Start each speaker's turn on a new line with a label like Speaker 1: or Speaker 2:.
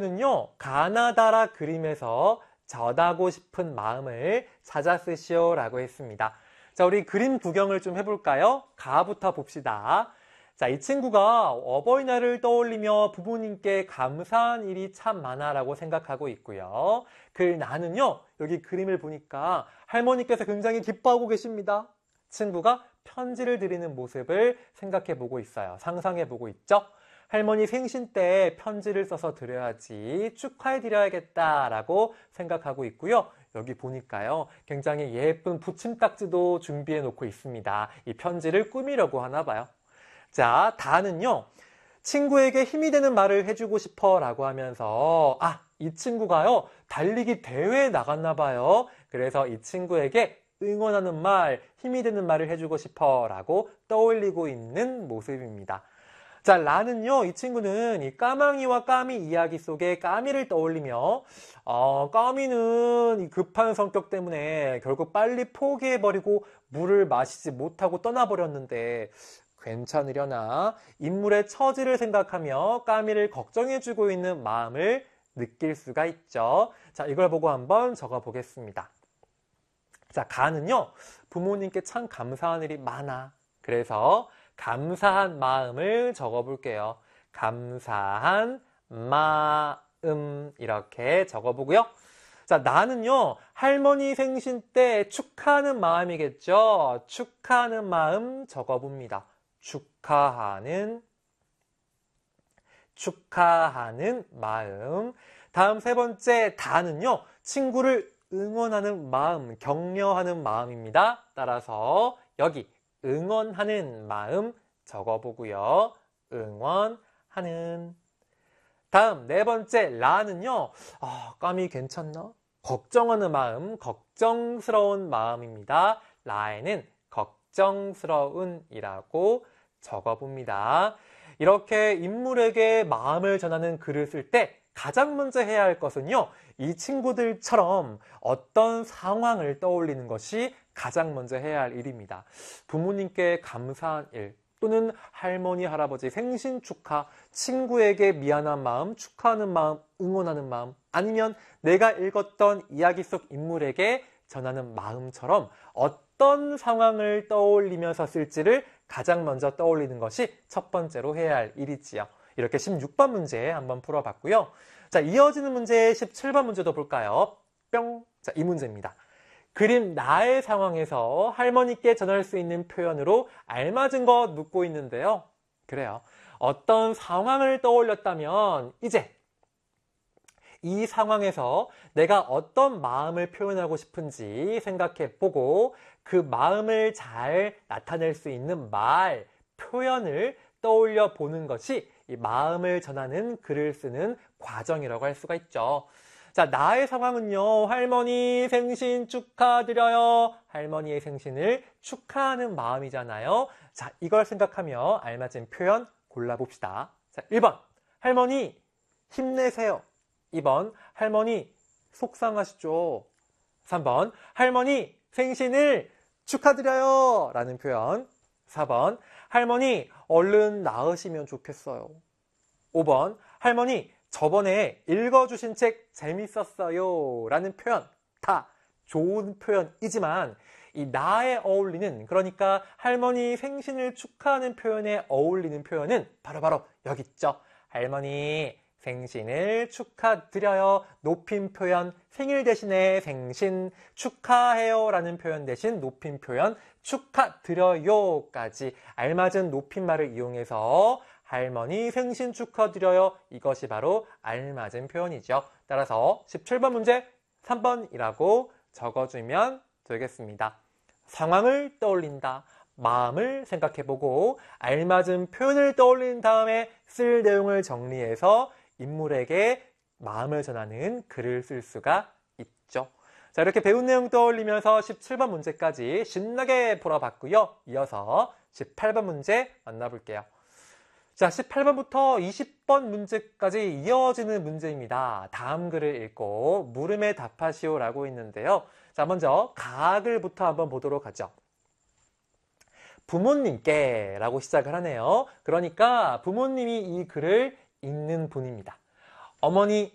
Speaker 1: 문제는요, 가나다라 그림에서 전하고 싶은 마음을 찾아 쓰시오 라고 했습니다. 자, 우리 그림 구경을 좀 해볼까요? 가부터 봅시다. 자, 이 친구가 어버이날을 떠올리며 부모님께 감사한 일이 참 많아라고 생각하고 있고요. 그 나는요, 여기 그림을 보니까 할머니께서 굉장히 기뻐하고 계십니다. 친구가 편지를 드리는 모습을 생각해 보고 있어요. 상상해 보고 있죠? 할머니 생신 때 편지를 써서 드려야지, 축하해 드려야겠다라고 생각하고 있고요. 여기 보니까요, 굉장히 예쁜 붙임딱지도 준비해 놓고 있습니다. 이 편지를 꾸미려고 하나 봐요. 자, 다는요, 친구에게 힘이 되는 말을 해주고 싶어 라고 하면서, 이 친구가요, 달리기 대회에 나갔나 봐요. 그래서 이 친구에게 응원하는 말, 힘이 되는 말을 해주고 싶어 라고 떠올리고 있는 모습입니다. 자, 라는요, 이 친구는 이 까망이와 까미 이야기 속에 까미를 떠올리며, 까미는 이 급한 성격 때문에 결국 빨리 포기해버리고 물을 마시지 못하고 떠나버렸는데, 괜찮으려나? 인물의 처지를 생각하며 까미를 걱정해주고 있는 마음을 느낄 수가 있죠. 자, 이걸 보고 한번 적어 보겠습니다. 자, 가는요, 부모님께 참 감사한 일이 많아. 그래서 감사한 마음을 적어 볼게요. 감사한 마음, 이렇게 적어 보고요. 자, 나는요, 할머니 생신 때 축하하는 마음이겠죠? 축하하는 마음 적어 봅니다. 축하하는 마음. 다음 세 번째 다는요, 친구를 응원하는 마음, 격려하는 마음입니다. 따라서 여기 응원하는 마음 적어보고요. 응원하는. 다음 네 번째 라는요, 까미 괜찮나? 걱정하는 마음, 걱정스러운 마음입니다. 라에는 걱정스러운이라고 적어봅니다. 이렇게 인물에게 마음을 전하는 글을 쓸 때 가장 먼저 해야 할 것은요, 이 친구들처럼 어떤 상황을 떠올리는 것이 가장 먼저 해야 할 일입니다. 부모님께 감사한 일, 또는 할머니, 할아버지 생신 축하, 친구에게 미안한 마음, 축하하는 마음, 응원하는 마음, 아니면 내가 읽었던 이야기 속 인물에게 전하는 마음처럼 어떤 상황을 떠올리면서 쓸지를 가장 먼저 떠올리는 것이 첫 번째로 해야 할 일이지요. 이렇게 16번 문제 한번 풀어봤고요. 자, 이어지는 문제 17번 문제도 볼까요? 뿅! 자, 이 문제입니다. 그림 나의 상황에서 할머니께 전할 수 있는 표현으로 알맞은 것 묻고 있는데요. 그래요. 어떤 상황을 떠올렸다면 이제 이 상황에서 내가 어떤 마음을 표현하고 싶은지 생각해보고 그 마음을 잘 나타낼 수 있는 말, 표현을 떠올려 보는 것이 이 마음을 전하는 글을 쓰는 과정이라고 할 수가 있죠. 자, 나의 상황은요, 할머니 생신 축하드려요. 할머니의 생신을 축하하는 마음이잖아요. 자, 이걸 생각하며 알맞은 표현 골라봅시다. 자, 1번, 할머니 힘내세요. 2번, 할머니 속상하시죠. 3번, 할머니 생신을 축하드려요. 라는 표현. 4번, 할머니 얼른 나으시면 좋겠어요. 5번, 할머니 저번에 읽어주신 책 재밌었어요. 라는 표현. 다 좋은 표현이지만 이 나에 어울리는, 그러니까 할머니 생신을 축하하는 표현에 어울리는 표현은 바로 여기 있죠. 할머니 생신을 축하드려요. 높임 표현 생일 대신에 생신, 축하해요 라는 표현 대신 높임 표현 축하드려요까지 알맞은 높임말을 이용해서 할머니 생신 축하드려요. 이것이 바로 알맞은 표현이죠. 따라서 17번 문제 3번이라고 적어주면 되겠습니다. 상황을 떠올린다. 마음을 생각해보고 알맞은 표현을 떠올린 다음에 쓸 내용을 정리해서 인물에게 마음을 전하는 글을 쓸 수가 있죠. 자, 이렇게 배운 내용 떠올리면서 17번 문제까지 신나게 풀어봤고요. 이어서 18번 문제 만나볼게요. 자, 18번부터 20번 문제까지 이어지는 문제입니다. 다음 글을 읽고 물음에 답하시오 라고 있는데요. 자, 먼저 가글부터 한번 보도록 하죠. 부모님께 라고 시작을 하네요. 그러니까 부모님이 이 글을 읽는 분입니다. 어머니